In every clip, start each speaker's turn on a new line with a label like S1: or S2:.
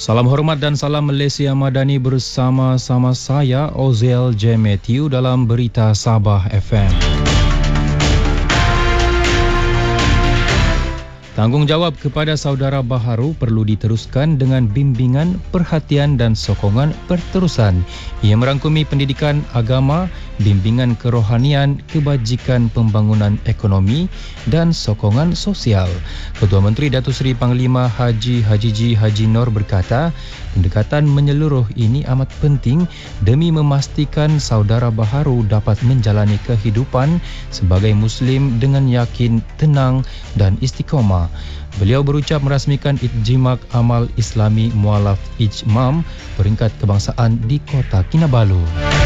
S1: Salam hormat dan salam Malaysia Madani bersama-sama saya Oziel J. Matthew dalam Berita Sabah FM. Tanggungjawab kepada saudara baharu perlu diteruskan dengan bimbingan, perhatian dan sokongan berterusan. Ia merangkumi pendidikan agama, bimbingan kerohanian, kebajikan pembangunan ekonomi dan sokongan sosial. Ketua Menteri Datuk Seri Panglima Haji Haji Nur berkata, pendekatan menyeluruh ini amat penting demi memastikan saudara baharu dapat menjalani kehidupan sebagai Muslim dengan yakin, tenang dan istiqamah. Beliau berucap merasmikan Ijtimak Amal Islami Mualaf Ijmam peringkat kebangsaan di Kota Kinabalu.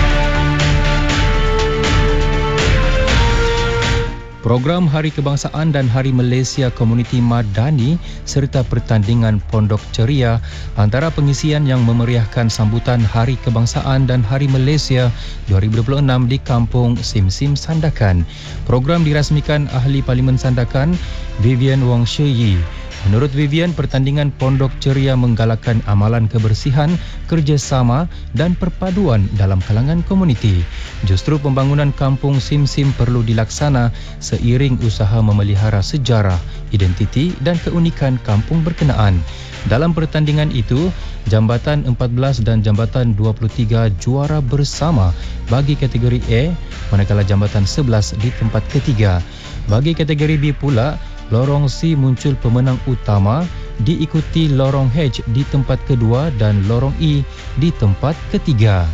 S1: Program Hari Kebangsaan dan Hari Malaysia Komuniti Madani serta pertandingan Pondok Ceria antara pengisian yang memeriahkan sambutan Hari Kebangsaan dan Hari Malaysia 2026 di Kampung Sim Sim Sandakan. Program dirasmikan Ahli Parlimen Sandakan, Vivian Wong Shi. Menurut Vivian, pertandingan Pondok Ceria menggalakkan amalan kebersihan, kerjasama dan perpaduan dalam kalangan komuniti. Justru pembangunan kampung Sim Sim perlu dilaksana seiring usaha memelihara sejarah, identiti dan keunikan kampung berkenaan. Dalam pertandingan itu, Jambatan 14 dan Jambatan 23 juara bersama bagi kategori A, manakala Jambatan 11 di tempat ketiga. Bagi kategori B pula, Lorong C muncul pemenang utama, diikuti Lorong H di tempat kedua dan Lorong E di tempat ketiga.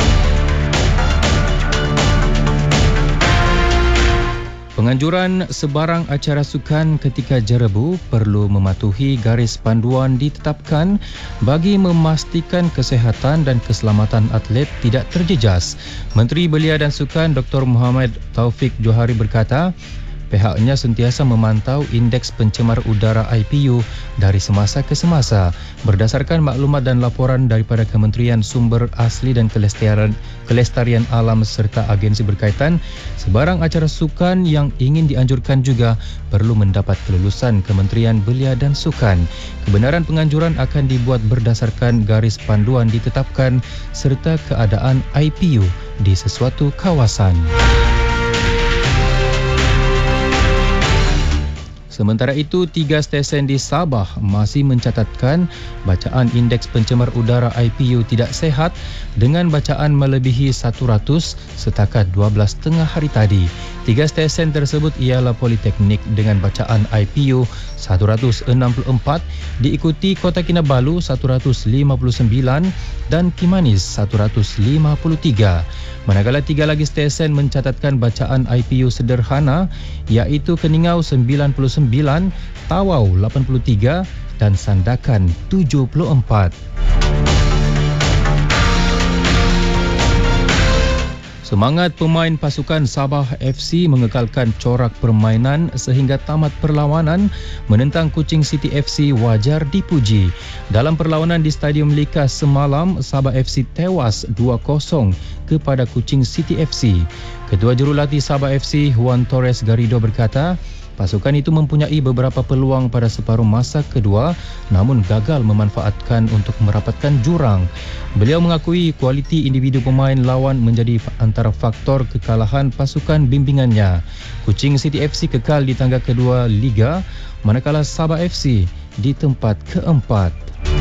S1: Penganjuran sebarang acara sukan ketika jerebu perlu mematuhi garis panduan ditetapkan bagi memastikan kesihatan dan keselamatan atlet tidak terjejas. Menteri Belia dan Sukan Dr. Muhammad Taufik Johari berkata, pihaknya sentiasa memantau indeks pencemar udara IPU dari semasa ke semasa. Berdasarkan maklumat dan laporan daripada Kementerian Sumber Asli dan Kelestarian Alam serta agensi berkaitan, sebarang acara sukan yang ingin dianjurkan juga perlu mendapat kelulusan Kementerian Belia dan Sukan. Kebenaran penganjuran akan dibuat berdasarkan garis panduan ditetapkan serta keadaan IPU di sesuatu kawasan. Sementara itu, 3 stesen di Sabah masih mencatatkan bacaan indeks pencemar udara IPU tidak sehat dengan bacaan melebihi 100 setakat 12 tengah hari tadi. 3 stesen tersebut ialah Politeknik dengan bacaan IPU 164, diikuti Kota Kinabalu 159 dan Kimanis 153. Manakala 3 lagi stesen mencatatkan bacaan IPU sederhana iaitu Keningau 99, Tawau 83 dan Sandakan 74. Semangat pemain pasukan Sabah FC mengekalkan corak permainan sehingga tamat perlawanan menentang Kuching City FC wajar dipuji. Dalam perlawanan di Stadium Likas semalam, Sabah FC tewas 2-0 kepada Kuching City FC. Ketua Jurulatih Sabah FC Juan Torres Garrido berkata, pasukan itu mempunyai beberapa peluang pada separuh masa kedua namun gagal memanfaatkan untuk merapatkan jurang. Beliau mengakui kualiti individu pemain lawan menjadi antara faktor kekalahan pasukan bimbingannya. Kuching City FC kekal di tangga kedua Liga, manakala Sabah FC di tempat keempat.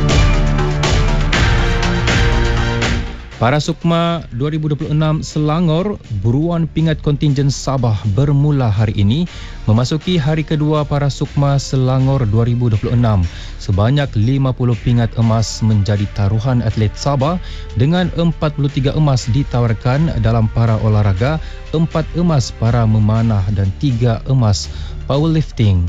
S1: Para Sukma 2026 Selangor, buruan pingat kontingen Sabah bermula hari ini memasuki hari kedua Para Sukma Selangor 2026. Sebanyak 50 pingat emas menjadi taruhan atlet Sabah dengan 43 emas ditawarkan dalam para olahraga, 4 emas para memanah dan 3 emas powerlifting.